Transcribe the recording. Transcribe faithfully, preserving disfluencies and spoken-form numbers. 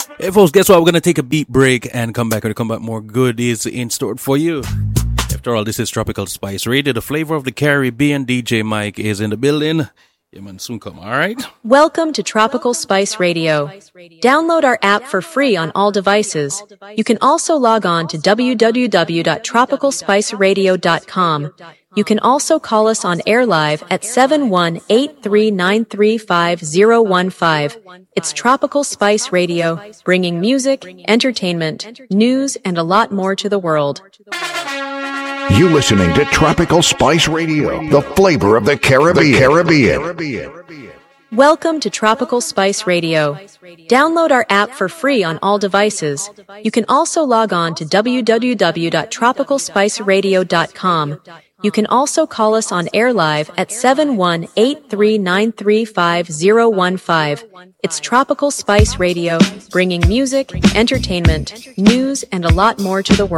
Hey folks, guess what? We're going to take a beat break and come back. We're going to come back more goodies in store for you. After all, this is Tropical Spice Radio, the flavor of the Caribbean. D J Mike is in the building. Yeah, man, soon come, all right? Welcome to Tropical Spice Radio. Download our app for free on all devices. You can also log on to w w w dot tropical spice radio dot com. You can also call us on air live at seven one eight three nine three five zero one five. It's Tropical Spice Radio, bringing music, entertainment, news, and a lot more to the world. You listening to Tropical Spice Radio, the flavor of the Caribbean. The Caribbean. Welcome to Tropical Spice Radio. Download our app for free on all devices. You can also log on to w w w dot tropical spice radio dot com. You can also call us on air live at seven one eight three nine three five zero one five. It's Tropical Spice Radio, bringing music, entertainment, news, and a lot more to the world.